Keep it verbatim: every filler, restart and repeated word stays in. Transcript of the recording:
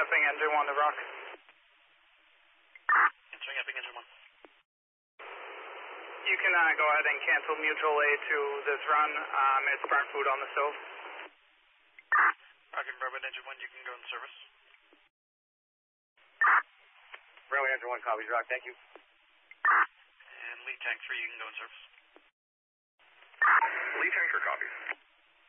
Epping Engine one to Rock. Answering Epping Engine one. You can uh, go ahead and cancel mutual aid to this run. Um, it's burnt food on the stove. Rocket and Bravo Engine one, you can go in service. Bravo Engine one, copies, Rock, thank you. And lead tank three, you can go in service. Lead tanker, copies.